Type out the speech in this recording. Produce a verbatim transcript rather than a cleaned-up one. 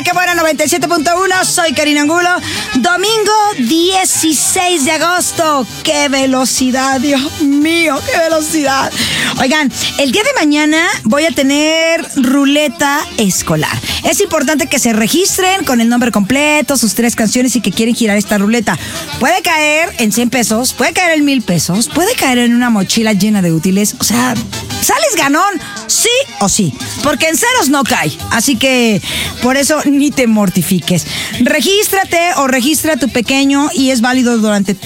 qué buena, noventa y siete punto uno. Soy Karina Angulo. Domingo dieciséis de agosto. ¡Qué velocidad, Dios mío! ¡Qué velocidad! Oigan, el día de mañana voy a tener ruleta escolar. Es importante que se registren con el nombre completo, sus tres canciones y que quieren girar esta ruleta. Puede caer en cien pesos, puede caer en mil pesos, puede caer en una mochila llena de útiles. O sea, sales ganón, sí o sí, porque en ceros no cae. Así que por eso ni te mortifiques. Regístrate o registra a tu pequeño y es válido durante